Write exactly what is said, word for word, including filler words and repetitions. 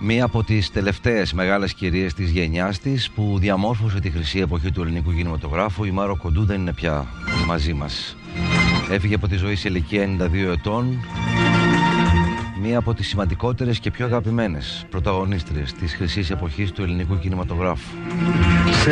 Μία από τις τελευταίες μεγάλες κυρίες της γενιάς της που διαμόρφωσε τη χρυσή εποχή του ελληνικού κινηματογράφου, η Μάρο Κοντού, δεν είναι πια μαζί μας. Έφυγε από τη ζωή σε ηλικία ενενήντα δύο ετών, μία από τις σημαντικότερες και πιο αγαπημένες πρωταγωνίστριες της χρυσής εποχής του ελληνικού κινηματογράφου.